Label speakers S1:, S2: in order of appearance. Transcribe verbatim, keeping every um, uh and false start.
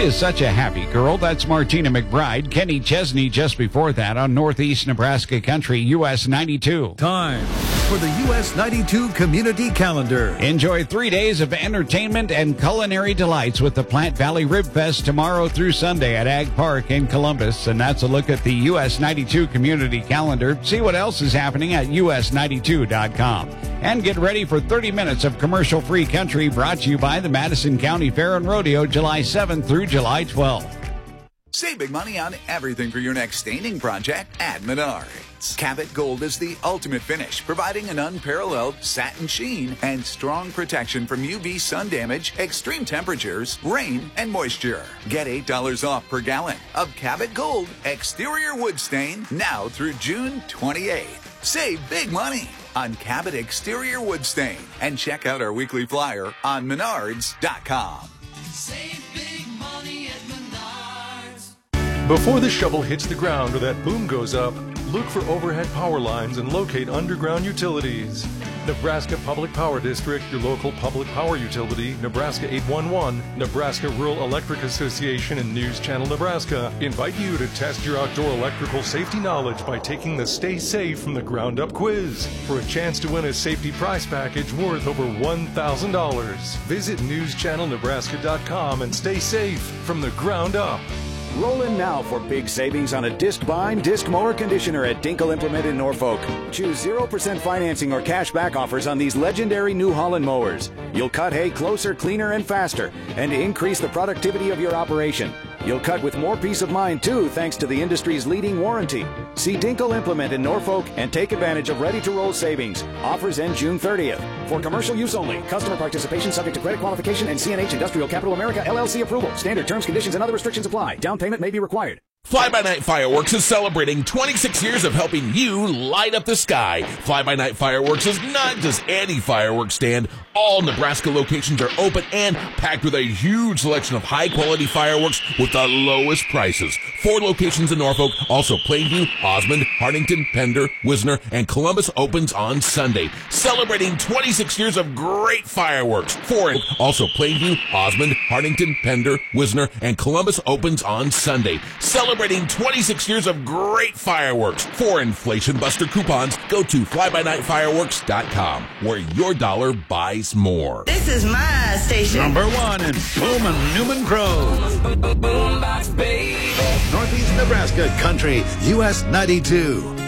S1: is such a happy girl. That's Martina McBride. Kenny Chesney just before that on Northeast Nebraska Country, U S ninety-two.
S2: Time for the U S ninety-two Community Calendar.
S1: Enjoy three days of entertainment and culinary delights with the Plant Valley Rib Fest tomorrow through Sunday at Ag Park in Columbus. And that's a look at the U S ninety-two Community Calendar. See what else is happening at U S ninety-two dot com. And get ready for thirty minutes of commercial-free country brought to you by the Madison County Fair and Rodeo, July seventh through July twelfth.
S3: Save big money on everything for your next staining project at Menards. Cabot Gold is the ultimate finish, providing an unparalleled satin sheen and strong protection from U V sun damage, extreme temperatures, rain, and moisture. Get eight dollars off per gallon of Cabot Gold exterior wood stain now through June twenty-eighth. Save big money on Cabot exterior wood stain and check out our weekly flyer on menards dot com.
S4: Save big money at Menards.
S5: Before the shovel hits the ground or that boom goes up, look for overhead power lines and locate underground utilities. Nebraska Public Power District, your local public power utility, Nebraska eight one one, Nebraska Rural Electric Association, and News Channel Nebraska invite you to test your outdoor electrical safety knowledge by taking the Stay Safe from the Ground Up quiz for a chance to win a safety prize package worth over one thousand dollars. Visit news channel nebraska dot com and stay safe from the ground up.
S6: Roll in now for big savings on a disc bind, disc mower conditioner at Dinkle Implement in Norfolk. Choose zero percent financing or cash back offers on these legendary New Holland mowers. You'll cut hay closer, cleaner, and faster, and increase the productivity of your operation. You'll cut with more peace of mind, too, thanks to the industry's leading warranty. See Dinkle Implement in Norfolk and take advantage of ready-to-roll savings. Offers end June thirtieth. For commercial use only. Customer participation subject to credit qualification and C N H Industrial Capital America L L C approval. Standard terms, conditions, and other restrictions apply. Down payment may be required.
S7: Fly By Night Fireworks is celebrating twenty-six years of helping you light up the sky. Fly By Night Fireworks is not just any fireworks stand. All Nebraska locations are open and packed with a huge selection of high-quality fireworks with the lowest prices. Four locations in Norfolk, also Plainview, Osmond, Hartington, Pender, Wisner, and Columbus opens on Sunday. Celebrating twenty-six years of great fireworks. Four, also Plainview, Osmond, Hartington, Pender, Wisner, and Columbus opens on Sunday. Celebrating twenty-six years of great fireworks. For Inflation Buster coupons, go to fly by night fireworks dot com, where your dollar buys more.
S8: This is my station.
S2: Number one in Boom and Newman Grove.
S4: Boombox, baby.
S2: Northeast Nebraska Country, U S ninety-two.